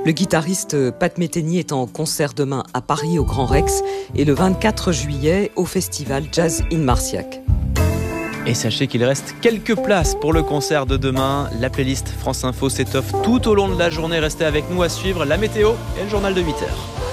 Le guitariste Pat Metheny est en concert demain à Paris au Grand Rex et le 24 juillet au festival Jazz in Marciac. Et sachez qu'il reste quelques places pour le concert de demain. La playlist France Info s'étoffe tout au long de la journée. Restez avec nous à suivre la météo et le journal de 8h.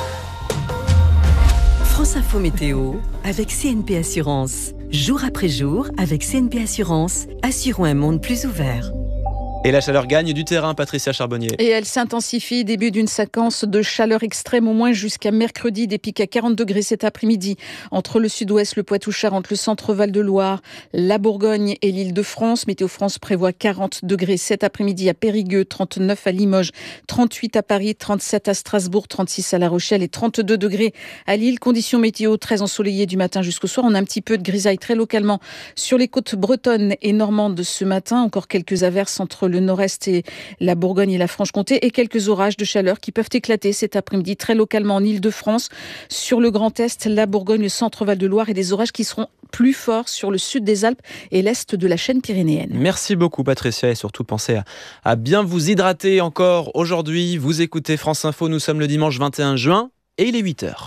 France Info Météo avec CNP Assurance. Jour après jour, avec CNP Assurance, assurons un monde plus ouvert. Et la chaleur gagne du terrain, Patricia Charbonnier. Et elle s'intensifie, début d'une séquence de chaleur extrême au moins jusqu'à mercredi, des pics à 40 degrés cet après-midi entre le sud-ouest, le Poitou-Charentes, le centre Val-de-Loire, la Bourgogne et l'Île-de-France. Météo France prévoit 40 degrés cet après-midi à Périgueux, 39 à Limoges, 38 à Paris, 37 à Strasbourg, 36 à La Rochelle et 32 degrés à Lille. Conditions météo très ensoleillées du matin jusqu'au soir. On a un petit peu de grisaille très localement sur les côtes bretonnes et normandes ce matin. Encore quelques averses entre le nord-est et la Bourgogne et la Franche-Comté et quelques orages de chaleur qui peuvent éclater cet après-midi très localement en Île-de-France, sur le Grand Est, la Bourgogne, le centre Val-de-Loire et des orages qui seront plus forts sur le sud des Alpes et l'est de la chaîne pyrénéenne. Merci beaucoup Patricia et surtout pensez à bien vous hydrater encore aujourd'hui. Vous écoutez France Info, nous sommes le dimanche 21 juin et il est 8h.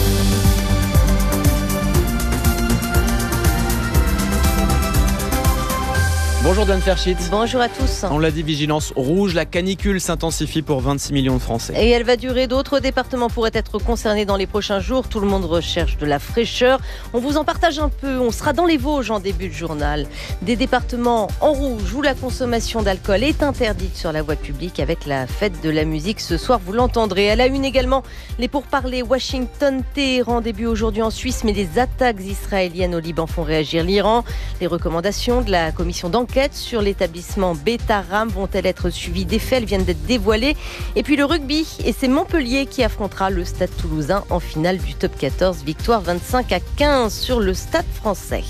Bonjour Diane Ferschit. Bonjour à tous. On l'a dit, vigilance rouge, la canicule s'intensifie pour 26 millions de Français. Et elle va durer, d'autres départements pourraient être concernés dans les prochains jours. Tout le monde recherche de la fraîcheur. On vous en partage un peu, on sera dans les Vosges en début de journal. Des départements en rouge où la consommation d'alcool est interdite sur la voie publique avec la fête de la musique ce soir, vous l'entendrez. À la une également, les pourparlers Washington-Téhéran début aujourd'hui en Suisse, mais des attaques israéliennes au Liban font réagir l'Iran. Les recommandations de la commission d'enquête sur l'établissement Betaram vont-elles être suivies des faits? Elles viennent d'être dévoilées. Et puis le rugby, et c'est Montpellier qui affrontera le Stade Toulousain en finale du top 14. Victoire 25-15 sur le Stade Français.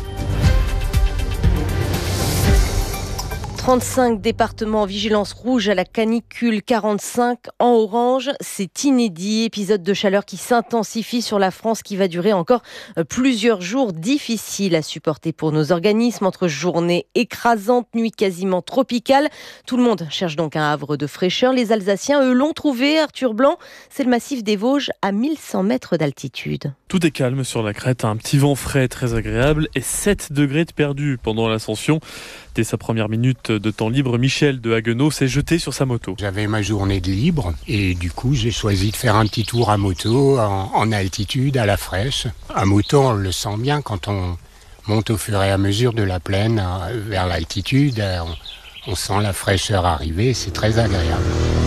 35 départements en vigilance rouge à la canicule, 45 en orange. C'est inédit. Épisode de chaleur qui s'intensifie sur la France, qui va durer encore plusieurs jours. Difficile à supporter pour nos organismes, entre journées écrasantes, nuits quasiment tropicales. Tout le monde cherche donc un havre de fraîcheur. Les Alsaciens, eux, l'ont trouvé. Arthur Blanc, c'est le massif des Vosges à 1100 mètres d'altitude. Tout est calme sur la crête, un petit vent frais très agréable et 7 degrés de perdu pendant l'ascension. Dès sa première minute de temps libre, Michel de Haguenau s'est jeté sur sa moto. J'avais ma journée de libre et du coup j'ai choisi de faire un petit tour à moto en altitude, à la fraîche. À moto on le sent bien quand on monte au fur et à mesure de la plaine vers l'altitude. On sent la fraîcheur arriver, c'est très agréable.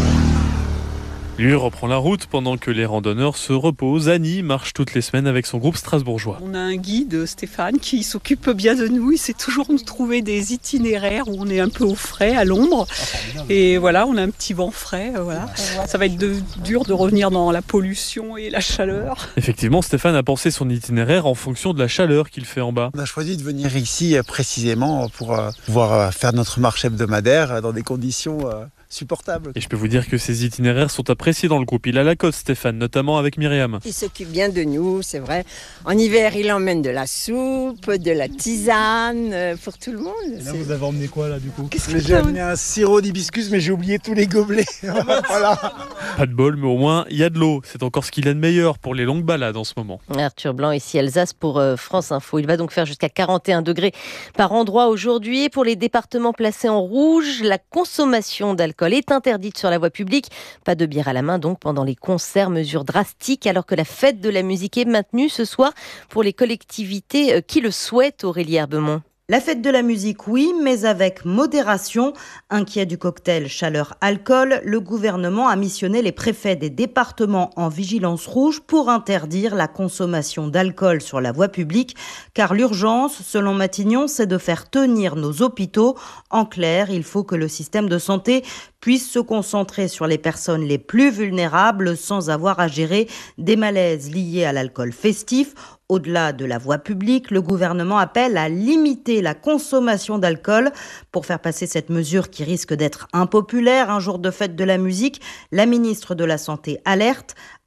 Lui reprend la route pendant que les randonneurs se reposent. Annie marche toutes les semaines avec son groupe strasbourgeois. On a un guide, Stéphane, qui s'occupe bien de nous. Il sait toujours nous trouver des itinéraires où on est un peu au frais, à l'ombre. Et voilà, on a un petit vent frais. Voilà. Ça va être dur de revenir dans la pollution et la chaleur. Effectivement, Stéphane a pensé son itinéraire en fonction de la chaleur qu'il fait en bas. On a choisi de venir ici précisément pour pouvoir faire notre marche hebdomadaire dans des conditions supportable. Et je peux vous dire que ces itinéraires sont appréciés dans le groupe. Il a la cote, Stéphane, notamment avec Myriam. Il s'occupe bien de nous, c'est vrai. En hiver, il emmène de la soupe, de la tisane, pour tout le monde. Et là, vous avez emmené quoi, là, du coup? J'ai amené un sirop d'hibiscus, mais j'ai oublié tous les gobelets. Voilà. Pas de bol, mais au moins, il y a de l'eau. C'est encore ce qu'il a de meilleur pour les longues balades en ce moment. Arthur Blanc, ici Alsace, pour France Info. Il va donc faire jusqu'à 41 degrés par endroit aujourd'hui. Et pour les départements placés en rouge, la consommation d'alcool est interdite sur la voie publique. Pas de bière à la main donc pendant les concerts, mesure drastique, alors que la fête de la musique est maintenue ce soir pour les collectivités qui le souhaitent, Aurélie Herbemont. La fête de la musique, oui, mais avec modération. Inquiet du cocktail chaleur-alcool, le gouvernement a missionné les préfets des départements en vigilance rouge pour interdire la consommation d'alcool sur la voie publique, car l'urgence, selon Matignon, c'est de faire tenir nos hôpitaux. En clair, il faut que le système de santé puisse se concentrer sur les personnes les plus vulnérables sans avoir à gérer des malaises liés à l'alcool festif. Au-delà de la voie publique, le gouvernement appelle à limiter la consommation d'alcool. Pour faire passer cette mesure qui risque d'être impopulaire un jour de fête de la musique, la ministre de la Santé alerte.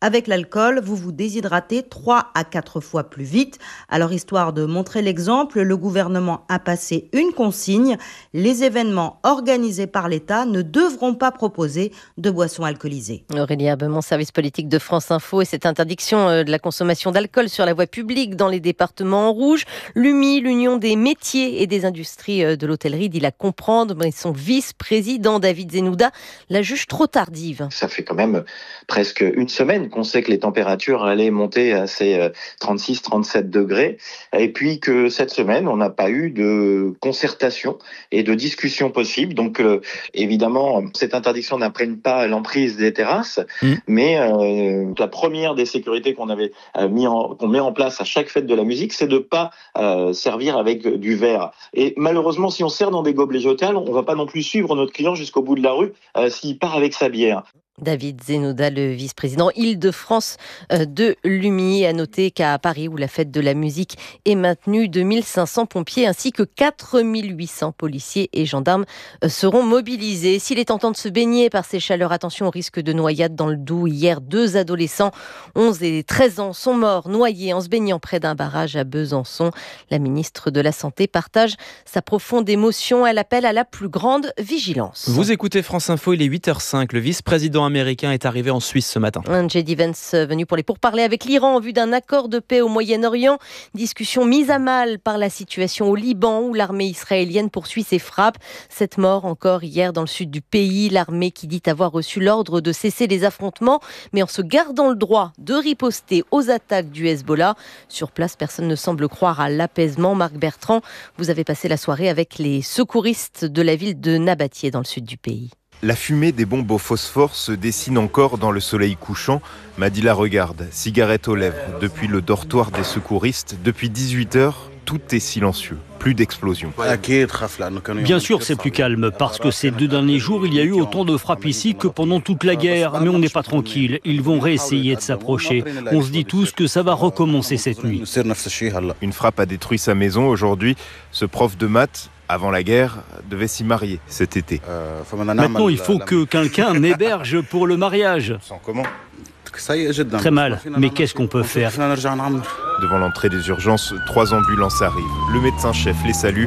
Avec l'alcool, vous vous déshydratez 3 à 4 fois plus vite. Alors, histoire de montrer l'exemple, le gouvernement a passé une consigne. Les événements organisés par l'État ne devront pas proposer de boissons alcoolisées. Aurélie Herbemont, service politique de France Info, et cette interdiction de la consommation d'alcool sur la voie publique dans les départements en rouge. L'UMI, l'Union des métiers et des industries de l'hôtellerie, dit la comprendre, mais son vice-président David Zenouda la juge trop tardive. Ça fait quand même presque une semaine qu'on sait que les températures allaient monter à ces 36-37 degrés, et puis que cette semaine, on n'a pas eu de concertation et de discussion possible. Donc évidemment, cette interdiction n'imprègne pas l'emprise des terrasses, mais la première des sécurités qu'on met en place à chaque fête de la musique, c'est de pas servir avec du verre. Et malheureusement, si on sert dans des gobelets jetables, on va pas non plus suivre notre client jusqu'au bout de la rue s'il part avec sa bière. David Zenouda, le vice-président Île-de-France de l'UMI, a noté qu'à Paris, où la fête de la musique est maintenue, 2500 pompiers ainsi que 4800 policiers et gendarmes seront mobilisés. S'il est tentant de se baigner par ces chaleurs, attention au risque de noyade dans le Doubs. Hier, 2 adolescents, 11 et 13 ans, sont morts noyés en se baignant près d'un barrage à Besançon. La ministre de la Santé partage sa profonde émotion. Elle appelle à la plus grande vigilance. Vous écoutez France Info, il est 8h05. Le vice-président américain est arrivé en Suisse ce matin. J.D. Vance venu pour les pourparlers avec l'Iran en vue d'un accord de paix au Moyen-Orient. Discussion mise à mal par la situation au Liban où l'armée israélienne poursuit ses frappes. 7 morts encore hier dans le sud du pays. L'armée qui dit avoir reçu l'ordre de cesser les affrontements, mais en se gardant le droit de riposter aux attaques du Hezbollah. Sur place, personne ne semble croire à l'apaisement. Marc Bertrand, vous avez passé la soirée avec les secouristes de la ville de Nabatieh dans le sud du pays. La fumée des bombes au phosphore se dessine encore dans le soleil couchant. Madila regarde, cigarette aux lèvres, depuis le dortoir des secouristes. Depuis 18h, tout est silencieux. Plus d'explosions. Bien sûr, c'est plus calme, parce que ces 2 derniers jours, il y a eu autant de frappes ici que pendant toute la guerre. Mais on n'est pas tranquille. Ils vont réessayer de s'approcher. On se dit tous que ça va recommencer cette nuit. Une frappe a détruit sa maison aujourd'hui. Ce prof de maths, avant la guerre, devait s'y marier cet été. Maintenant, il faut que quelqu'un héberge pour le mariage. Comment ? Très mal, mais qu'est-ce qu'on peut faire ? Devant l'entrée des urgences, 3 ambulances arrivent. Le médecin-chef les salue.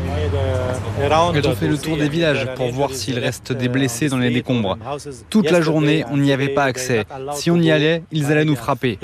Elles ont fait le tour des villages pour voir s'il reste des blessés dans les décombres. Toute la journée, on n'y avait pas accès. Si on y allait, ils allaient nous frapper.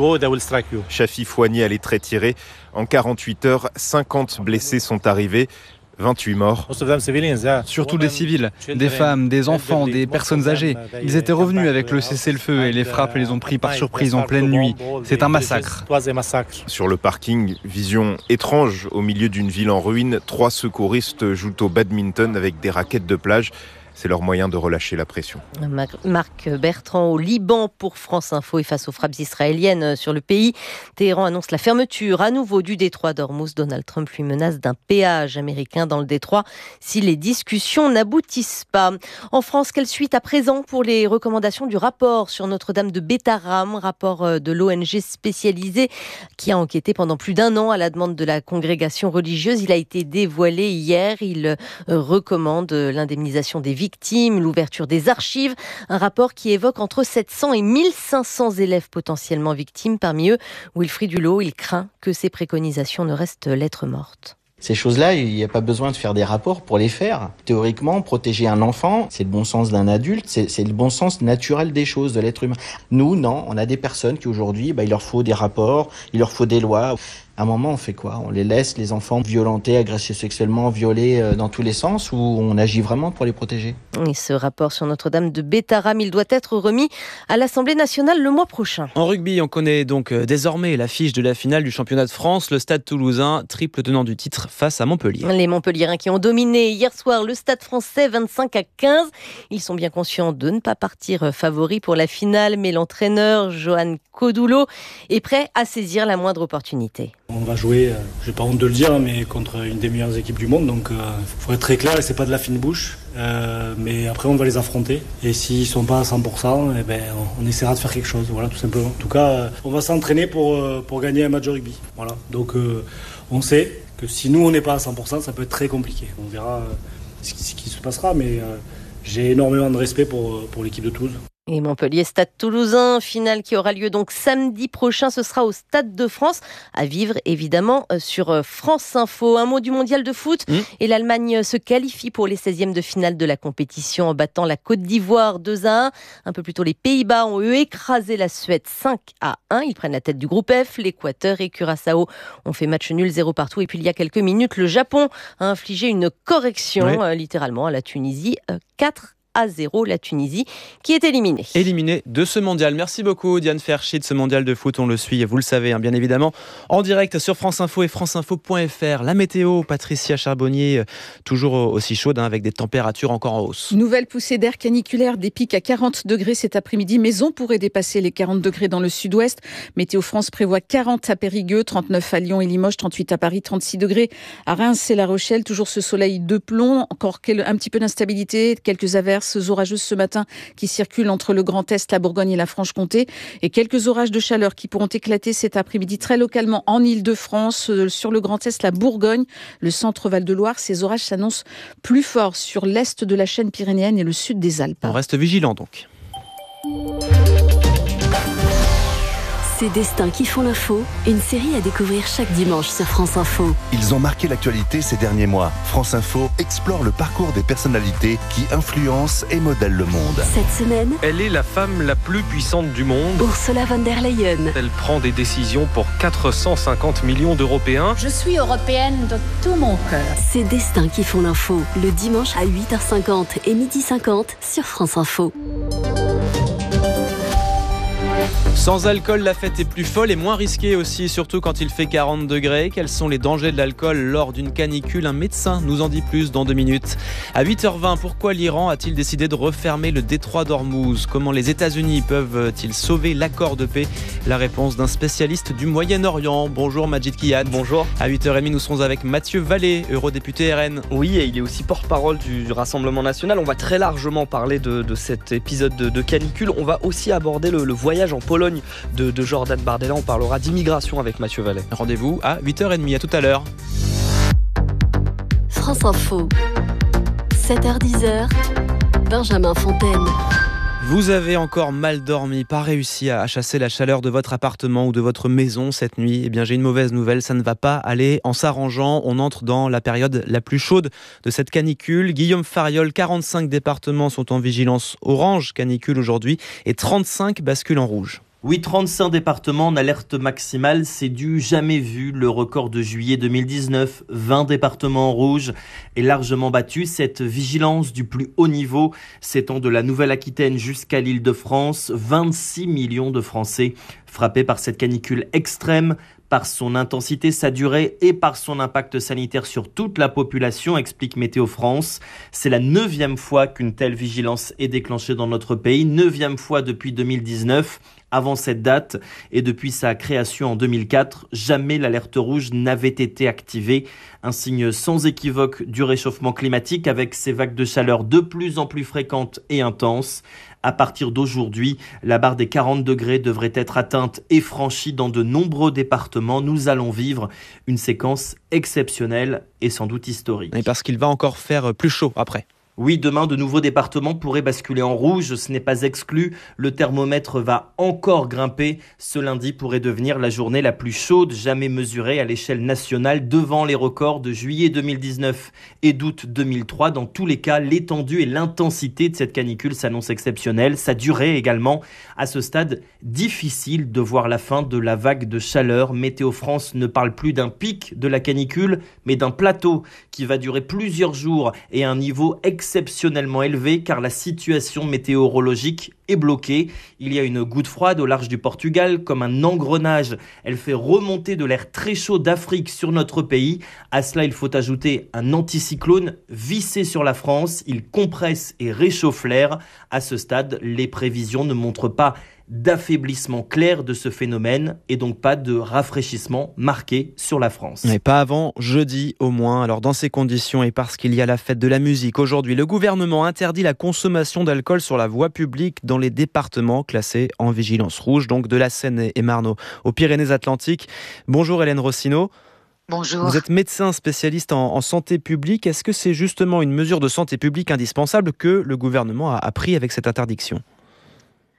Chafi Foigny a les traits tirés. En 48 heures, 50 blessés sont arrivés. 28 morts. Surtout des civils, des femmes, des enfants, des personnes âgées. Ils étaient revenus avec le cessez-le-feu et les frappes les ont pris par surprise en pleine nuit. C'est un massacre. Sur le parking, vision étrange au milieu d'une ville en ruine. 3 secouristes jouent au badminton avec des raquettes de plage. C'est leur moyen de relâcher la pression. Marc Bertrand au Liban pour France Info et face aux frappes israéliennes sur le pays. Téhéran annonce la fermeture à nouveau du détroit d'Ormuz. Donald Trump lui menace d'un péage américain dans le détroit si les discussions n'aboutissent pas. En France, quelle suite à présent pour les recommandations du rapport sur Notre-Dame de Bétharram, rapport de l'ONG spécialisée qui a enquêté pendant plus d'1 an à la demande de la congrégation religieuse. Il a été dévoilé hier. Il recommande l'indemnisation des victimes, l'ouverture des archives, un rapport qui évoque entre 700 et 1500 élèves potentiellement victimes. Parmi eux, Wilfried Dulot, il craint que ces préconisations ne restent lettre morte. Ces choses-là, il n'y a pas besoin de faire des rapports pour les faire. Théoriquement, protéger un enfant, c'est le bon sens d'un adulte, c'est le bon sens naturel des choses, de l'être humain. Nous, non, on a des personnes qui aujourd'hui, il leur faut des rapports, il leur faut des lois. À un moment, on fait quoi ? On les laisse, les enfants, violentés, agressés sexuellement, violés dans tous les sens, ou on agit vraiment pour les protéger ? Et ce rapport sur Notre-Dame de Bétharram, il doit être remis à l'Assemblée nationale le mois prochain. En rugby, on connaît donc désormais l'affiche de la finale du championnat de France. Le Stade Toulousain, triple tenant du titre face à Montpellier. Les Montpelliérains qui ont dominé hier soir le Stade Français 25-15. Ils sont bien conscients de ne pas partir favoris pour la finale, mais l'entraîneur Johan Codoulo est prêt à saisir la moindre opportunité. On va jouer, j'ai pas honte de le dire, mais contre une des meilleures équipes du monde, donc faut être très clair et c'est pas de la fine bouche. Mais après on va les affronter et s'ils sont pas à 100%, on essaiera de faire quelque chose, voilà, tout simplement. En tout cas, on va s'entraîner pour gagner un match de rugby. Voilà. Donc on sait que si nous on n'est pas à 100%, ça peut être très compliqué. On verra ce qui se passera, mais j'ai énormément de respect pour l'équipe de Toulouse. Et Montpellier, Stade Toulousain, finale qui aura lieu donc samedi prochain. Ce sera au Stade de France, à vivre évidemment sur France Info. Un mot du mondial de foot. Et l'Allemagne se qualifie pour les 16e de finale de la compétition en battant la Côte d'Ivoire 2-1. Un peu plus tôt, les Pays-Bas ont écrasé la Suède 5-1. Ils prennent la tête du groupe F. L'Équateur et Curaçao ont fait match nul 0 partout. Et puis il y a quelques minutes, le Japon a infligé une correction littéralement à la Tunisie 4-0, la Tunisie qui est éliminée. Éliminée de ce mondial. Merci beaucoup Diane Ferchi de ce mondial de foot. On le suit, vous le savez, bien évidemment, en direct sur France Info et franceinfo.fr. La météo, Patricia Charbonnier, toujours aussi chaude, avec des températures encore en hausse. Nouvelle poussée d'air caniculaire, des pics à 40 degrés cet après-midi, mais on pourrait dépasser les 40 degrés dans le sud-ouest. Météo France prévoit 40 à Périgueux, 39 à Lyon et Limoges, 38 à Paris, 36 degrés à Reims et La Rochelle. Toujours ce soleil de plomb, encore un petit peu d'instabilité, quelques averses orageuses ce matin qui circulent entre le Grand Est, la Bourgogne et la Franche-Comté, et quelques orages de chaleur qui pourront éclater cet après-midi très localement en Île-de-France, sur le Grand Est, la Bourgogne, le centre Val-de-Loire. Ces orages s'annoncent plus forts sur l'est de la chaîne pyrénéenne et le sud des Alpes. On reste vigilant donc. Ces destins qui font l'info, une série à découvrir chaque dimanche sur France Info. Ils ont marqué l'actualité ces derniers mois. France Info explore le parcours des personnalités qui influencent et modèlent le monde. Cette semaine, elle est la femme la plus puissante du monde. Ursula von der Leyen. Elle prend des décisions pour 450 millions d'Européens. Je suis européenne de tout mon cœur. Ces destins qui font l'info, le dimanche à 8h50 et 12h50 sur France Info. Sans alcool, la fête est plus folle et moins risquée aussi, surtout quand il fait 40 degrés. Quels sont les dangers de l'alcool lors d'une canicule ? Un médecin nous en dit plus dans 2 minutes. À 8h20, pourquoi l'Iran a-t-il décidé de refermer le détroit d'Ormuz ? Comment les États-Unis peuvent-ils sauver l'accord de paix ? La réponse d'un spécialiste du Moyen-Orient. Bonjour Majid Kiyat. Bonjour. À 8h30, nous serons avec Mathieu Vallée, eurodéputé RN. Oui, et il est aussi porte-parole du Rassemblement National. On va très largement parler de cet épisode de canicule. On va aussi aborder le voyage en Pologne de Jordan Bardella. On parlera d'immigration avec Mathieu Vallée. Rendez-vous à 8h30, à tout à l'heure. France Info, 7h-10h, Benjamin Fontaine. Vous avez encore mal dormi, pas réussi à chasser la chaleur de votre appartement ou de votre maison cette nuit ? Eh bien, j'ai une mauvaise nouvelle, ça ne va pas aller en s'arrangeant. On entre dans la période la plus chaude de cette canicule. Guillaume Fariol, 45 départements sont en vigilance orange canicule aujourd'hui et 35 basculent en rouge. Oui, 35 départements en alerte maximale, c'est du jamais vu. Le record de juillet 2019, 20 départements en rouge, est largement battu. Cette vigilance du plus haut niveau s'étend de la Nouvelle-Aquitaine jusqu'à l'Île-de-France. 26 millions de Français frappés par cette canicule extrême, par son intensité, sa durée et par son impact sanitaire sur toute la population, explique Météo France. C'est la 9e fois qu'une telle vigilance est déclenchée dans notre pays, 9e fois depuis 2019. Avant cette date et depuis sa création en 2004, jamais l'alerte rouge n'avait été activée. Un signe sans équivoque du réchauffement climatique avec ces vagues de chaleur de plus en plus fréquentes et intenses. À partir d'aujourd'hui, la barre des 40 degrés devrait être atteinte et franchie dans de nombreux départements. Nous allons vivre une séquence exceptionnelle et sans doute historique. Et parce qu'il va encore faire plus chaud après. Oui, demain, de nouveaux départements pourraient basculer en rouge. Ce n'est pas exclu. Le thermomètre va encore grimper. Ce lundi pourrait devenir la journée la plus chaude jamais mesurée à l'échelle nationale, devant les records de juillet 2019 et d'août 2003. Dans tous les cas, l'étendue et l'intensité de cette canicule s'annoncent exceptionnelles. Sa durée également. À ce stade, difficile de voir la fin de la vague de chaleur. Météo France ne parle plus d'un pic de la canicule, mais d'un plateau qui va durer plusieurs jours et à un niveau exceptionnellement élevé car la situation météorologique est bloquée. Il y a une goutte froide au large du Portugal comme un engrenage. Elle fait remonter de l'air très chaud d'Afrique sur notre pays. À cela, il faut ajouter un anticyclone vissé sur la France. Il compresse et réchauffe l'air. À ce stade, les prévisions ne montrent pas d'affaiblissement clair de ce phénomène et donc pas de rafraîchissement marqué sur la France. Mais pas avant jeudi au moins. Alors dans ces conditions et parce qu'il y a la fête de la musique aujourd'hui, le gouvernement interdit la consommation d'alcool sur la voie publique dans les départements classés en vigilance rouge, donc de la Seine-et-Marne aux Pyrénées-Atlantiques. Bonjour Hélène Rossineau. Bonjour. Vous êtes médecin spécialiste en santé publique. Est-ce que c'est justement une mesure de santé publique indispensable que le gouvernement a pris avec cette interdiction ?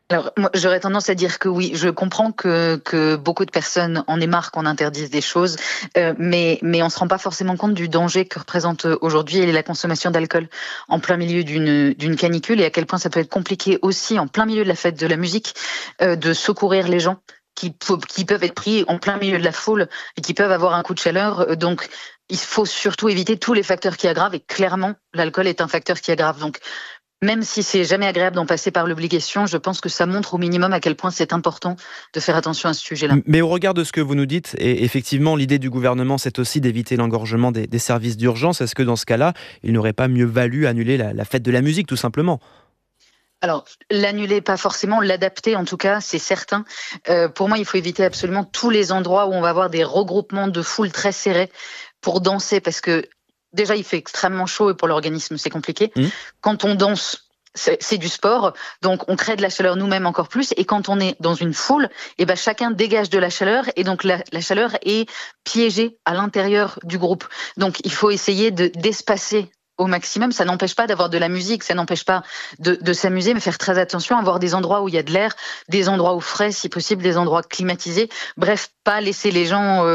Alors, moi, j'aurais tendance à dire que oui. Je comprends que beaucoup de personnes en aient marre qu'on interdise des choses, mais on se rend pas forcément compte du danger que représente aujourd'hui la consommation d'alcool en plein milieu d'une canicule, et à quel point ça peut être compliqué aussi en plein milieu de la fête de la musique de secourir les gens qui peuvent être pris en plein milieu de la foule et qui peuvent avoir un coup de chaleur. Donc, il faut surtout éviter tous les facteurs qui aggravent, et clairement, l'alcool est un facteur qui aggrave. Donc, même si c'est jamais agréable d'en passer par l'obligation, je pense que ça montre au minimum à quel point c'est important de faire attention à ce sujet-là. Mais au regard de ce que vous nous dites, et effectivement, l'idée du gouvernement, c'est aussi d'éviter l'engorgement des services d'urgence. Est-ce que dans ce cas-là, il n'aurait pas mieux valu annuler la fête de la musique, tout simplement ? Alors, l'annuler, pas forcément, l'adapter en tout cas, c'est certain. Pour moi, il faut éviter absolument tous les endroits où on va avoir des regroupements de foule très serrés pour danser, parce que déjà, il fait extrêmement chaud et pour l'organisme, c'est compliqué. Quand on danse, c'est du sport, donc on crée de la chaleur nous-mêmes encore plus. Et quand on est dans une foule, chacun dégage de la chaleur, et donc la chaleur est piégée à l'intérieur du groupe. Donc il faut essayer d'espacer au maximum. Ça n'empêche pas d'avoir de la musique, ça n'empêche pas de s'amuser, mais faire très attention, avoir des endroits où il y a de l'air, des endroits au frais, si possible, des endroits climatisés. Bref, pas laisser les gens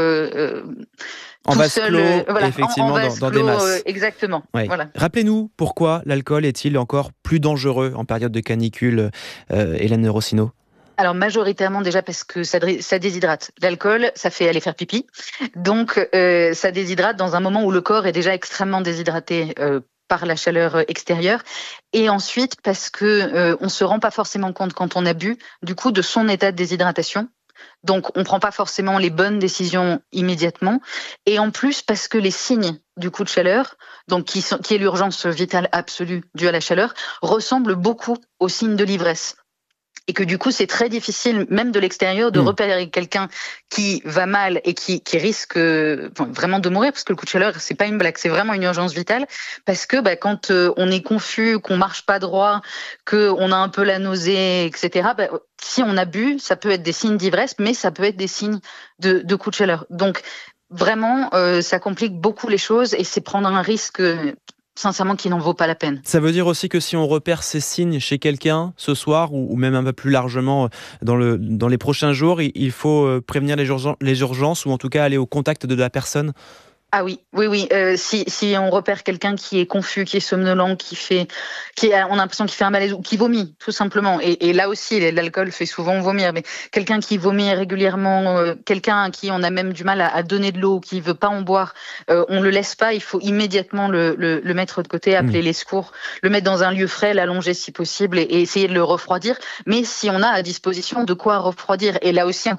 en vase clos, effectivement, dans des masses. Exactement. Ouais. Voilà. Rappelez-nous pourquoi l'alcool est-il encore plus dangereux en période de canicule, Hélène Rossineau? Alors majoritairement déjà parce que ça déshydrate. L'alcool, ça fait aller faire pipi. Donc ça déshydrate dans un moment où le corps est déjà extrêmement déshydraté par la chaleur extérieure. Et ensuite parce que on se rend pas forcément compte quand on a bu, du coup, de son état de déshydratation. Donc on prend pas forcément les bonnes décisions immédiatement. Et en plus parce que les signes du coup de chaleur, donc qui est l'urgence vitale absolue due à la chaleur, ressemblent beaucoup aux signes de l'ivresse. Et que du coup, c'est très difficile, même de l'extérieur, de repérer quelqu'un qui va mal et qui risque vraiment de mourir, parce que le coup de chaleur, c'est pas une blague, c'est vraiment une urgence vitale. Parce que quand on est confus, qu'on marche pas droit, qu'on a un peu la nausée, etc., si on a bu, ça peut être des signes d'ivresse, mais ça peut être des signes de coup de chaleur. Donc, vraiment, ça complique beaucoup les choses, et c'est prendre un risque sincèrement qui n'en vaut pas la peine. Ça veut dire aussi que si on repère ces signes chez quelqu'un ce soir, ou même un peu plus largement dans les prochains jours, il faut prévenir les urgences, ou en tout cas aller au contact de la personne? Ah oui. Si on repère quelqu'un qui est confus, qui est somnolent, on a l'impression qu'il fait un malaise ou qui vomit, tout simplement. Et là aussi, l'alcool fait souvent vomir. Mais quelqu'un qui vomit régulièrement, quelqu'un à qui on a même du mal à donner de l'eau, qui veut pas en boire, on le laisse pas. Il faut immédiatement le mettre de côté, appeler les secours, le mettre dans un lieu frais, l'allonger si possible, et essayer de le refroidir. Mais si on a à disposition de quoi refroidir, et là aussi.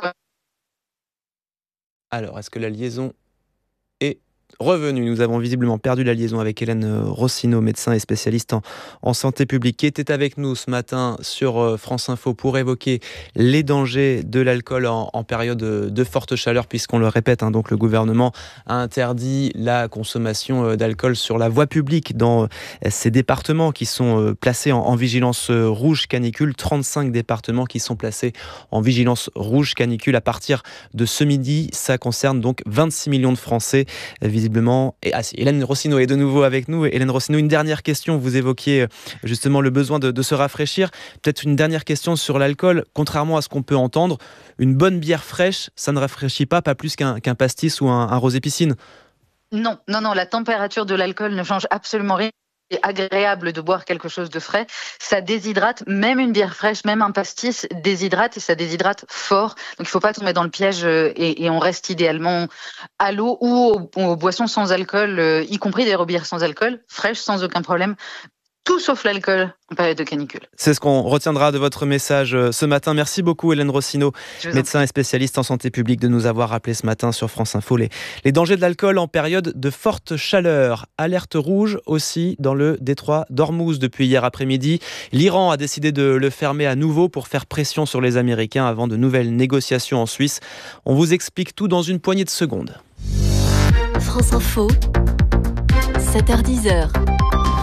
Alors, est-ce que la liaison est revenue? Nous avons visiblement perdu la liaison avec Hélène Rossineau, médecin et spécialiste en santé publique, qui était avec nous ce matin sur France Info pour évoquer les dangers de l'alcool en période de forte chaleur, puisqu'on le répète, donc le gouvernement a interdit la consommation d'alcool sur la voie publique dans ces départements qui sont placés en vigilance rouge canicule. 35 départements qui sont placés en vigilance rouge canicule à partir de ce midi. Ça concerne donc 26 millions de Français, visiblement. Hélène Rossineau est de nouveau avec nous. Hélène Rossineau, une dernière question. Vous évoquiez justement le besoin de se rafraîchir. Peut-être une dernière question sur l'alcool. Contrairement à ce qu'on peut entendre, une bonne bière fraîche, ça ne rafraîchit pas plus qu'un pastis ou un rosé piscine. Non, la température de l'alcool ne change absolument rien. C'est agréable de boire quelque chose de frais, ça déshydrate, même une bière fraîche, même un pastis déshydrate, et ça déshydrate fort. Donc il ne faut pas tomber dans le piège, et on reste idéalement à l'eau ou aux boissons sans alcool, y compris des bières sans alcool, fraîches sans aucun problème. Tout sauf l'alcool en période de canicule. C'est ce qu'on retiendra de votre message ce matin. Merci beaucoup Hélène Rossineau, médecin et spécialiste en santé publique, de nous avoir rappelé ce matin sur France Info les dangers de l'alcool en période de forte chaleur. Alerte rouge aussi dans le détroit d'Ormuz depuis hier après-midi. L'Iran a décidé de le fermer à nouveau pour faire pression sur les Américains avant de nouvelles négociations en Suisse. On vous explique tout dans une poignée de secondes. France Info, 7h-10h.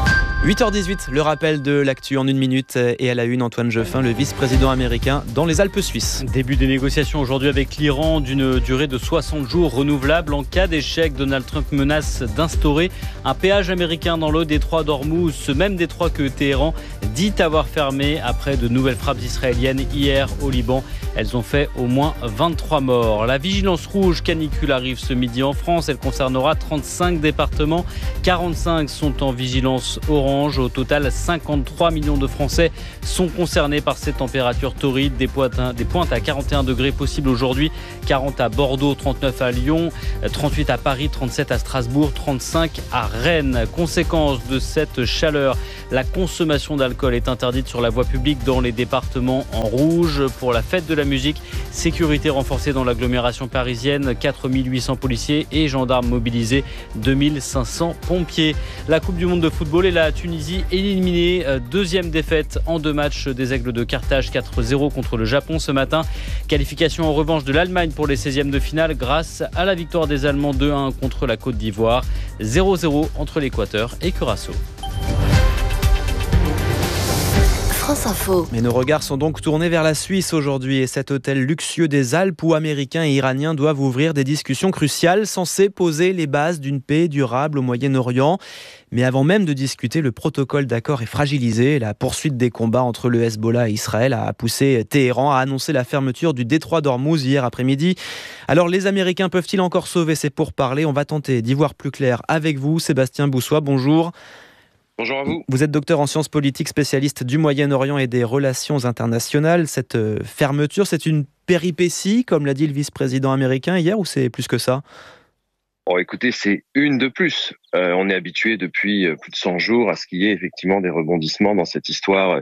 8h18, le rappel de l'actu en 1 minute et à la une, Antoine Jeufin, le vice-président américain dans les Alpes suisses. Début des négociations aujourd'hui avec l'Iran d'une durée de 60 jours renouvelable. En cas d'échec, Donald Trump menace d'instaurer un péage américain dans le détroit d'Ormuz, ce même détroit que Téhéran dit avoir fermé après de nouvelles frappes israéliennes hier au Liban. Elles ont fait au moins 23 morts. La vigilance rouge canicule arrive ce midi en France. Elle concernera 35 départements. 45 sont en vigilance orange. Au total, 53 millions de Français sont concernés par ces températures torrides. Des pointes à 41 degrés possibles aujourd'hui. 40 à Bordeaux, 39 à Lyon, 38 à Paris, 37 à Strasbourg, 35 à Rennes. Conséquence de cette chaleur, la consommation d'alcool est interdite sur la voie publique dans les départements en rouge. Pour la fête de la musique, sécurité renforcée dans l'agglomération parisienne. 4800 policiers et gendarmes mobilisés, 2500 pompiers. La Coupe du monde de football et la Tunisie éliminée. Deuxième défaite en 2 matchs des Aigles de Carthage, 4-0 contre le Japon ce matin. Qualification en revanche de l'Allemagne pour les 16e de finale grâce à la victoire des Allemands 2-1 contre la Côte d'Ivoire. 0-0 entre l'Équateur et Curaçao. France Info. Mais nos regards sont donc tournés vers la Suisse aujourd'hui et cet hôtel luxueux des Alpes où Américains et Iraniens doivent ouvrir des discussions cruciales censées poser les bases d'une paix durable au Moyen-Orient. Mais avant même de discuter, le protocole d'accord est fragilisé. La poursuite des combats entre le Hezbollah et Israël a poussé Téhéran à annoncer la fermeture du détroit d'Ormuz hier après-midi. Alors les Américains peuvent-ils encore sauver ces pourparlers ? On va tenter d'y voir plus clair avec vous. Sébastien Boussois, bonjour. Bonjour à vous. Vous êtes docteur en sciences politiques, spécialiste du Moyen-Orient et des relations internationales. Cette fermeture, c'est une péripétie, comme l'a dit le vice-président américain hier, ou c'est plus que ça ? Bon, écoutez, c'est une de plus. On est habitué depuis plus de 100 jours à ce qu'il y ait effectivement des rebondissements dans cette histoire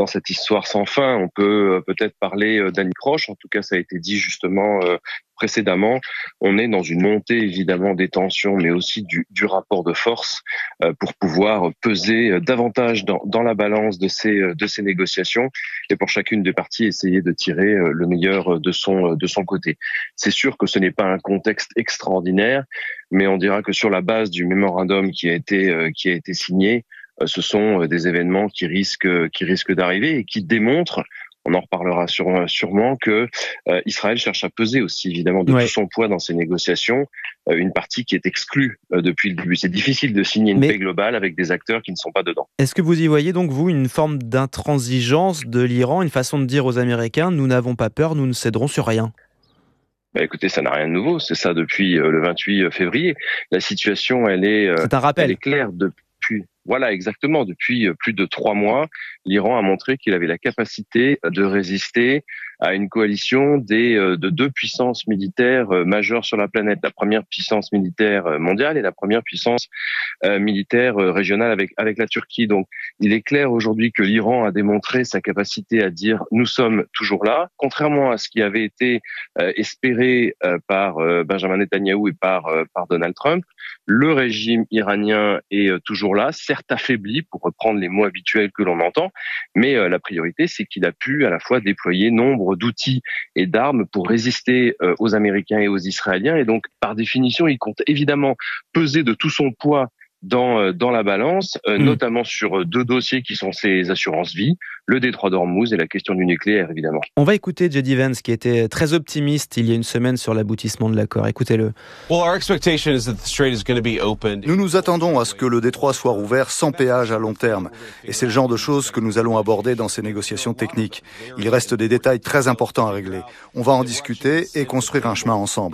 sans fin. On peut peut-être parler d'anicroche. En tout cas, ça a été dit justement précédemment. On est dans une montée évidemment des tensions, mais aussi du rapport de force pour pouvoir peser davantage dans la balance de ces négociations et pour chacune des parties essayer de tirer le meilleur de son côté. C'est sûr que ce n'est pas un contexte extraordinaire, mais on dira que sur la base du mémorandum qui a été signé, ce sont des événements qui risquent d'arriver et qui démontrent, on en reparlera sûrement, que Israël cherche à peser aussi évidemment de tout son poids dans ces négociations, une partie qui est exclue depuis le début. C'est difficile de signer une paix globale avec des acteurs qui ne sont pas dedans. Est-ce que vous y voyez donc, vous, une forme d'intransigeance de l'Iran, une façon de dire aux Américains « nous n'avons pas peur, nous ne céderons sur rien » ? Écoutez, ça n'a rien de nouveau, c'est ça depuis le 28 février. La situation, c'est un rappel. Elle est claire depuis. Voilà, exactement. Depuis plus de 3 mois, l'Iran a montré qu'il avait la capacité de résister à une coalition de 2 puissances militaires majeures sur la planète. La première puissance militaire mondiale et la première puissance militaire régionale avec la Turquie. Donc, il est clair aujourd'hui que l'Iran a démontré sa capacité à dire « nous sommes toujours là », contrairement à ce qui avait été espéré par Benjamin Netanyahou et par Donald Trump. Le régime iranien est toujours là, certes affaibli, pour reprendre les mots habituels que l'on entend, mais la priorité, c'est qu'il a pu à la fois déployer nombre d'outils et d'armes pour résister aux Américains et aux Israéliens, et donc, par définition, il compte évidemment peser de tout son poids dans la balance, notamment sur 2 dossiers qui sont ses assurances-vie, le détroit d'Ormuz et la question du nucléaire, évidemment. On va écouter J.D. Vance, qui était très optimiste il y a une semaine sur l'aboutissement de l'accord. Écoutez-le. Nous nous attendons à ce que le détroit soit rouvert sans péage à long terme. Et c'est le genre de choses que nous allons aborder dans ces négociations techniques. Il reste des détails très importants à régler. On va en discuter et construire un chemin ensemble.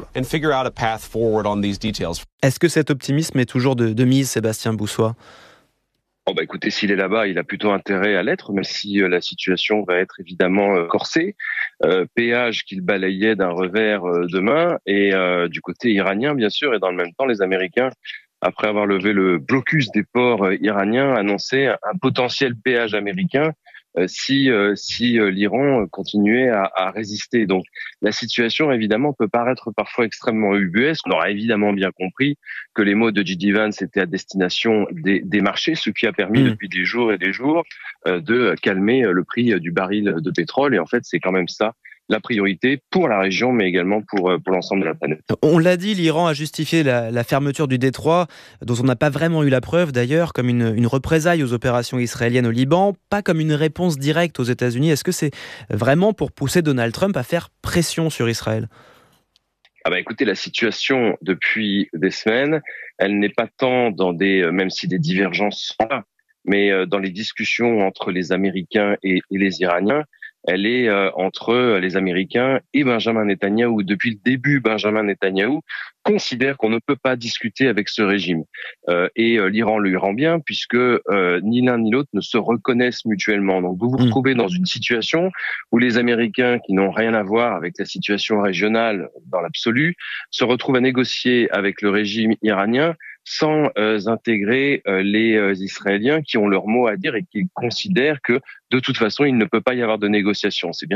Est-ce que cet optimisme est toujours de mise, Sébastien Boussois ? Écoutez, s'il est là-bas, il a plutôt intérêt à l'être, même si la situation va être évidemment corsée. Péage qu'il balayait d'un revers de main, et du côté iranien, bien sûr, et dans le même temps, les Américains, après avoir levé le blocus des ports iraniens, annonçaient un potentiel péage américain si l'Iran continuait à résister. Donc la situation évidemment peut paraître parfois extrêmement ubuesque. On aura évidemment bien compris que les mots de J.D. Vance étaient à destination des marchés, ce qui a permis depuis des jours et des jours de calmer le prix du baril de pétrole. Et en fait, c'est quand même ça la priorité pour la région, mais également pour l'ensemble de la planète. On l'a dit, l'Iran a justifié la fermeture du détroit, dont on n'a pas vraiment eu la preuve d'ailleurs, comme une représaille aux opérations israéliennes au Liban, pas comme une réponse directe aux États-Unis. Est-ce que c'est vraiment pour pousser Donald Trump à faire pression sur Israël ? Écoutez, la situation depuis des semaines, elle n'est pas tant dans même si des divergences sont là, mais dans les discussions entre les Américains et les Iraniens, elle est entre les Américains et Benjamin Netanyahou. Depuis le début, Benjamin Netanyahou considère qu'on ne peut pas discuter avec ce régime. Et l'Iran lui rend bien, puisque ni l'un ni l'autre ne se reconnaissent mutuellement. Donc vous vous retrouvez dans une situation où les Américains, qui n'ont rien à voir avec la situation régionale dans l'absolu, se retrouvent à négocier avec le régime iranien sans intégrer les Israéliens qui ont leur mot à dire et qui considèrent que de toute façon, il ne peut pas y avoir de négociation. C'est bien